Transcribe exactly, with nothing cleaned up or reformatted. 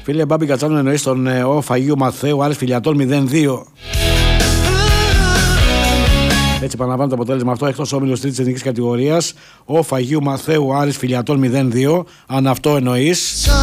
Φίλε Μπάμπη Κατσάνου, εννοείς τον ε, ο Φαγίου Μαθαίου Άρης Φιλιατόλ μηδέν δύο. Έτσι επαναλαμβάνω το αποτέλεσμα αυτό, εκτός όμιλος τρίτης εθνικής κατηγορίας. Ο Φαγίου Μαθαίου Άρης Φιλιατόλ μηδέν δύο. Αν αυτό εννοείς.